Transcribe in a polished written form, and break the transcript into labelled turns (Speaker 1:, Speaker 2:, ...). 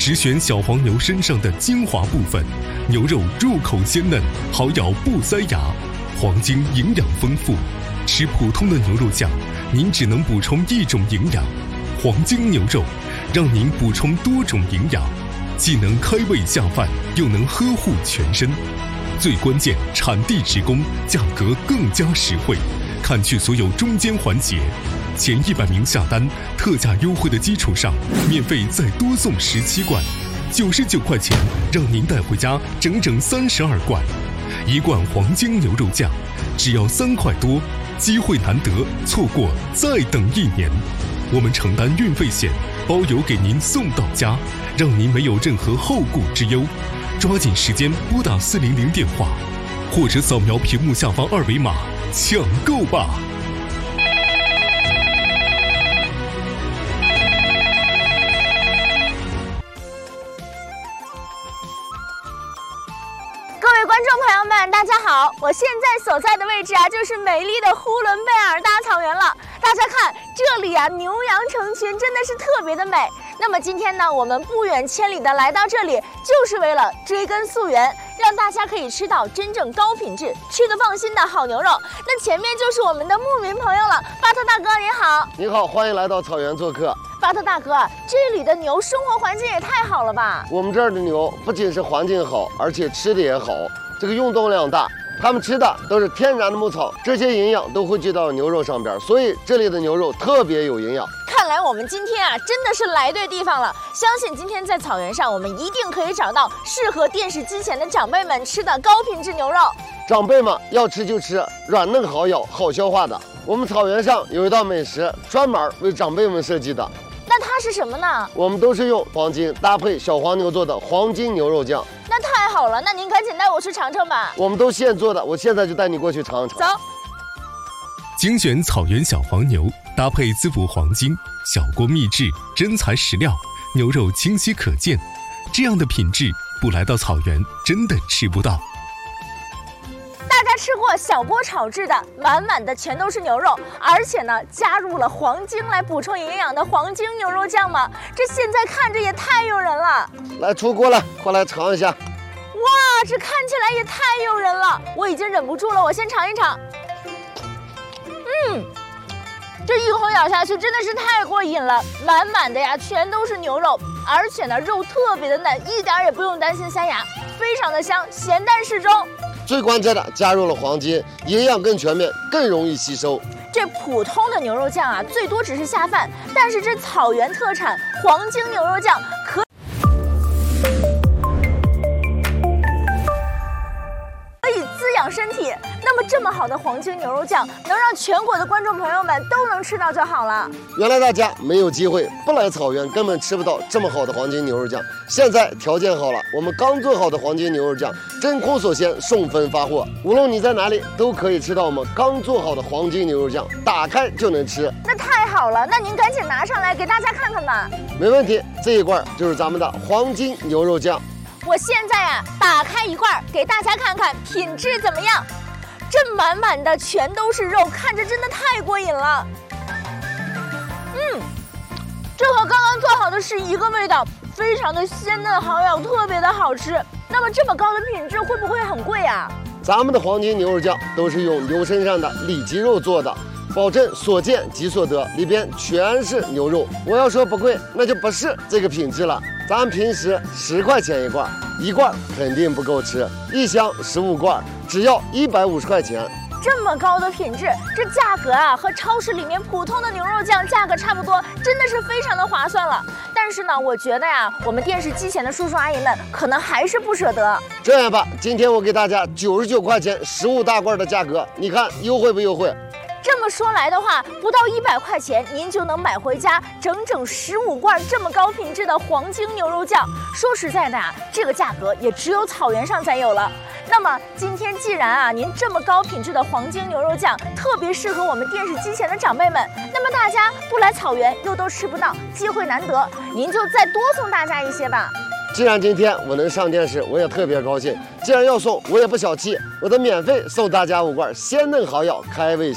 Speaker 1: 只选小黄牛身上的精华部分，牛肉入口鲜嫩，好咬不塞牙。黄金营养丰富，吃普通的牛肉酱，您只能补充一种营养。黄金牛肉让您补充多种营养，既能开胃下饭，又能呵护全身。最关键，产地直供，价格更加实惠，砍去所有中间环节。前100名下单，特价优惠的基础上，免费再多送17罐，99块钱，让您带回家整整32罐。1罐黄金牛肉酱只要3块多，机会难得，错过再等1年。我们承担运费险，包邮给您送到家，让您没有任何后顾之忧。抓紧时间拨打400电话，或者扫描屏幕下方2维码抢购吧。
Speaker 2: 各位观众朋友们，大家好！我现在所在的位置就是美丽的呼伦贝尔大草原了。大家看，这里牛羊成群，真的是特别的美。那么今天呢，我们不远千里的来到这里，就是为了追根溯源，让大家可以吃到真正高品质、吃得放心的好牛肉。那前面就是我们的牧民朋友了，巴特大哥您好。
Speaker 3: 你好，欢迎来到草原做客。
Speaker 2: 巴特大哥，这里的牛生活环境也太好了吧？
Speaker 3: 我们这儿的牛不仅是环境好，而且吃的也好，这个运动量大。他们吃的都是天然的牧草，这些营养都汇聚到牛肉上边，所以这里的牛肉特别有营养。
Speaker 2: 看来我们今天真的是来对地方了。相信今天在草原上，我们一定可以找到适合电视机前的长辈们吃的高品质牛肉。
Speaker 3: 长辈们要吃就吃软嫩好咬、好消化的。我们草原上有一道美食，专门为长辈们设计的。
Speaker 2: 那它是什么呢？
Speaker 3: 我们都是用黄金搭配小黄牛做的黄金牛肉酱。
Speaker 2: 那太好了，那您赶紧带我去尝尝吧。
Speaker 3: 我们都现做的，我现在就带你过去尝一尝。
Speaker 2: 走。
Speaker 1: 精选草原小黄牛，搭配滋补黄金，小锅秘制，真材实料，牛肉清晰可见。这样的品质，不来到草原真的吃不到。
Speaker 2: 大家吃过小锅炒制的，满满的全都是牛肉，而且呢加入了黄精来补充营养的黄金牛肉酱吗？这现在看着也太诱人了。
Speaker 3: 来出锅了，快来尝一下。
Speaker 2: 哇，这看起来也太诱人了，我已经忍不住了，我先尝一尝。这一口咬下去真的是太过瘾了，满满的全都是牛肉，而且呢肉特别的嫩，一点也不用担心塞牙，非常的香，咸淡适中。
Speaker 3: 最关键的加入了黄金，营养更全面，更容易吸收。
Speaker 2: 这普通的牛肉酱最多只是下饭，但是这草原特产黄金牛肉酱可以滋养身体。那么这么好的黄金牛肉酱，能让全国的观众朋友们都能吃到就好了。
Speaker 3: 原来大家没有机会，不来草原根本吃不到这么好的黄金牛肉酱。现在条件好了，我们刚做好的黄金牛肉酱真空锁鲜，送分发货，无论你在哪里都可以吃到我们刚做好的黄金牛肉酱，打开就能吃。
Speaker 2: 那太好了，那您赶紧拿上来给大家看看吧。
Speaker 3: 没问题，这一罐就是咱们的黄金牛肉酱。
Speaker 2: 我现在打开一罐给大家看看品质怎么样。这满满的全都是肉，看着真的太过瘾了。这和刚刚做好的是一个味道，非常的鲜嫩好咬，特别的好吃。那么这么高的品质会不会很贵呀？
Speaker 3: 咱们的黄金牛肉酱都是用牛身上的里脊肉做的，保证所见即所得，里边全是牛肉。我要说不贵，那就不是这个品质了。咱平时10块钱一罐，一罐肯定不够吃，一箱15罐，只要150块钱。
Speaker 2: 这么高的品质，这价格和超市里面普通的牛肉酱价格差不多，真的是非常的划算了。但是呢，我觉得我们电视机前的叔叔阿姨们可能还是不舍得。
Speaker 3: 这样吧，今天我给大家99块钱15大罐的价格，你看优惠不优惠？
Speaker 2: 这么说来的话，不到100块钱，您就能买回家整整15罐这么高品质的黄金牛肉酱。说实在的这个价格也只有草原上才有了。那么今天既然您这么高品质的黄金牛肉酱特别适合我们电视机前的长辈们，那么大家不来草原又都吃不到，机会难得，您就再多送大家一些吧。
Speaker 3: 既然今天我能上电视，我也特别高兴。既然要送，我也不小气，我的免费送大家5罐鲜嫩好咬开胃